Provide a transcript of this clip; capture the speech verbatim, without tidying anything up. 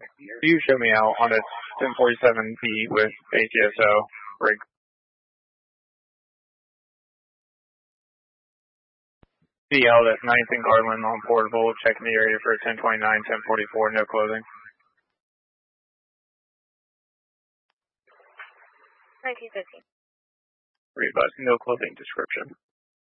You show me out on a ten forty-seven B with A T S O rig. C L at ninth and Garland on portable, checking the area for ten twenty-nine, ten forty-four, no clothing. nineteen fifteen. Read about no clothing description.